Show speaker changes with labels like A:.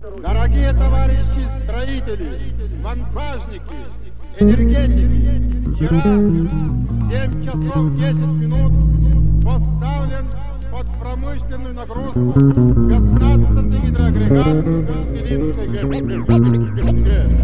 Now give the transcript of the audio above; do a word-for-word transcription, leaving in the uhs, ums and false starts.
A: Дорогие товарищи строители, монтажники, энергетики, вчера в семь часов десять минут поставлен под промышленную нагрузку пятнадцатый гидроагрегат Пилинской ГЭС.